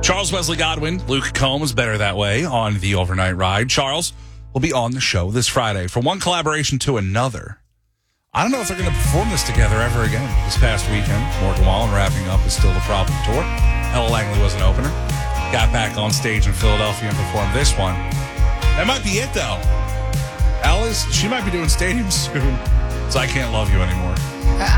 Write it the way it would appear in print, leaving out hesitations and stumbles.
Charles Wesley Godwin, Luke Combs, Better That Way on the Overnight Ride. Charles will be on the show this Friday. From one collaboration to another, I don't know if they're going to perform this together ever again. This past weekend, Morgan Wallen wrapping up is Still the Problem tour. Ella Langley was an opener. Got back on stage in Philadelphia and performed this one. That might be it, though. She might be doing stadiums soon, so I Can't Love You Anymore.